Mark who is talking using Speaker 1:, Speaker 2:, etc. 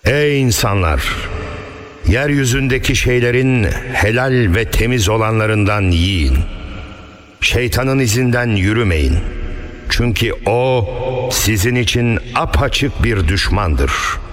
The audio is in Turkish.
Speaker 1: Ey insanlar! Yeryüzündeki şeylerin helal ve temiz olanlarından yiyin. Şeytanın izinden yürümeyin. Çünkü o sizin için apaçık bir düşmandır.